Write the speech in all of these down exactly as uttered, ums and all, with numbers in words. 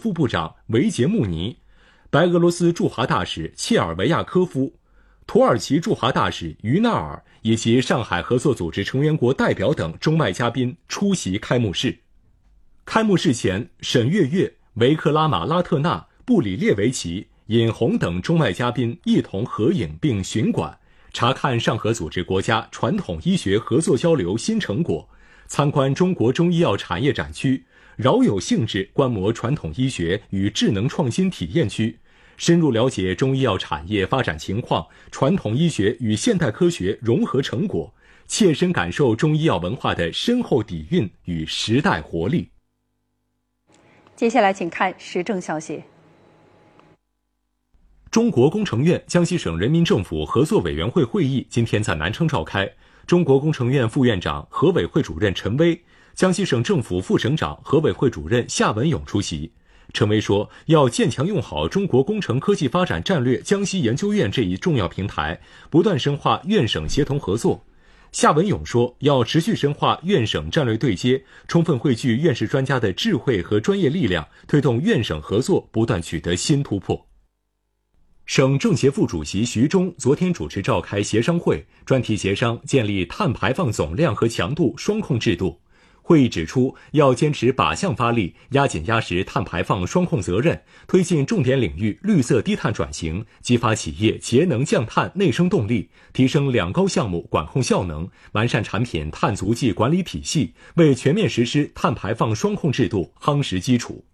副部长维杰穆尼、白俄罗斯驻华大使切尔维亚科夫、土耳其驻华大使于纳尔以及上海合作组织成员国代表等中外嘉宾出席开幕式。开幕式前，沈月月、维克拉马拉特纳、布里列维奇、尹红等中外嘉宾一同合影并巡馆，查看上合组织国家传统医学合作交流新成果，参观中国中医药产业展区，饶有兴致观摩传统医学与智能创新体验区，深入了解中医药产业发展情况、传统医学与现代科学融合成果，切身感受中医药文化的深厚底蕴与时代活力。 接下来请看时政消息。 中国工程院江西省人民政府合作委员会会议今天在南昌召开，中国工程院副院长、核委会主任陈薇，江西省政府副省长、核委会主任夏文勇出席。陈薇说，要坚强用好中国工程科技发展战略江西研究院这一重要平台，不断深化院省协同合作。夏文勇说，要持续深化院省战略对接，充分汇聚院士专家的智慧和专业力量，推动院省合作不断取得新突破。省政协副主席徐忠昨天主持召开协商会，专题协商建立碳排放总量和强度双控制度。会议指出，要坚持靶向发力，压紧压实碳排放双控责任，推进重点领域绿色低碳转型，激发企业节能降碳内生动力，提升两高项目管控效能，完善产品碳足迹管理体系，为全面实施碳排放双控制度夯实基础。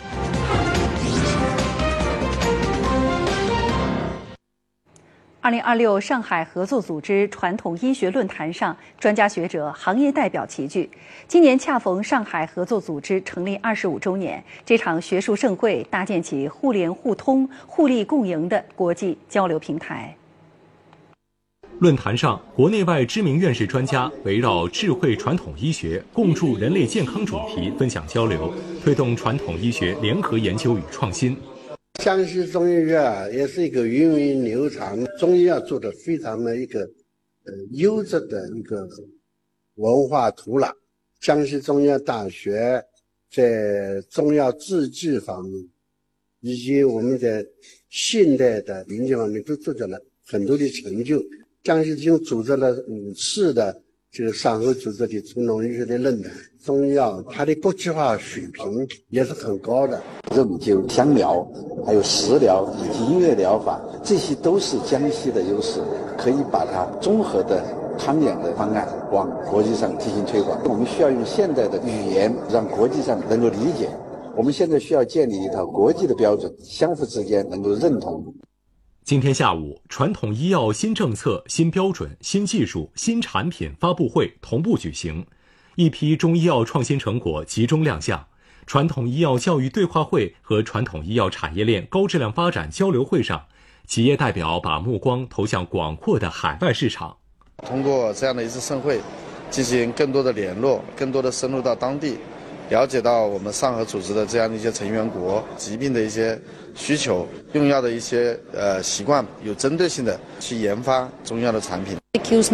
二零二六上海合作组织传统医学论坛上，专家学者、行业代表齐聚。今年恰逢上海合作组织成立二十五周年，这场学术盛会搭建起互联互通、互利共赢的国际交流平台。 论坛上，国内外知名院士专家围绕智慧传统医学、共筑人类健康主题分享交流，推动传统医学联合研究与创新。 江西中医院啊，也是一个源远流长，中医药做的非常的一个呃优质的一个文化土壤。江西中医药大学在中药制剂方面，以及我们的现代的临床方面都做到了很多的成就。江西已经组织了五次的这个上合组织的传统医学的论坛，中医药它的国际化水平也是很高的。 针灸、香疗，还有食疗以及音乐疗法，这些都是江西的优势，可以把它综合的康养的方案往国际上进行推广。我们需要用现代的语言让国际上能够理解。我们现在需要建立一套国际的标准，相互之间能够认同。 今天下午，传统医药新政策、新标准、新技术、新产品发布会同步举行，一批中医药创新成果集中亮相。传统医药教育对话会和传统医药产业链高质量发展交流会上，企业代表把目光投向广阔的海外市场。 通过这样的一次盛会，进行更多的联络，更多的深入到当地，了解到我们上合组织的这样的一些成员国疾病的一些需求、用药的一些呃习惯，有针对性的去研发中药的产品。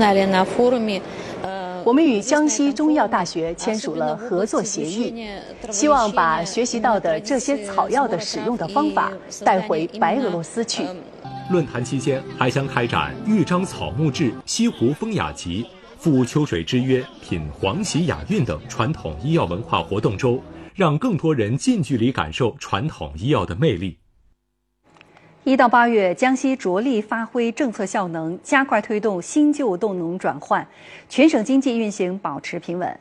我们与江西中医药大学签署了合作协议，希望把学习到的这些草药的使用的方法带回白俄罗斯去。 论坛期间还将开展豫章草木志、西湖风雅集、赴秋水之约、品黄芪雅韵等传统医药文化活动周，让更多人近距离感受传统医药的魅力。 一到八月，江西着力发挥政策效能，加快推动新旧动能转换，全省经济运行保持平稳。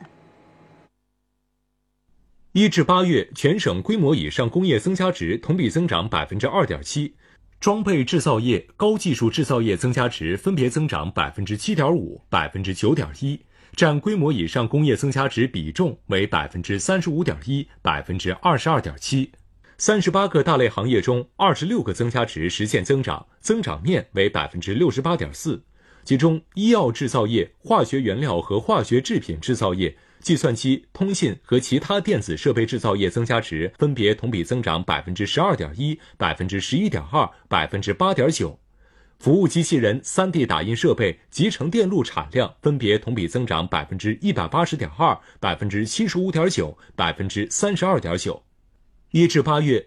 一至八月，全省规模以上工业增加值同比增长百分之二点七，装备制造业、高技术制造业增加值分别增长百分之七点五、百分之九点一，占规模以上工业增加值比重为百分之三十五点一、百分之二十二点七。三十八个大类行业中，二十六个增加值实现增长，增长面为百分之六十八点四。其中，医药制造业、化学原料和化学制品制造业、计算机、通信和其他电子设备制造业增加值分别同比增长百分之十二点一、百分之十一点二、百分之八点九。服务机器人、三 D 打印设备、集成电路产量分别同比增长百分之一百八十点二、百分之七十五点九、百分之三十二点九。一至八月，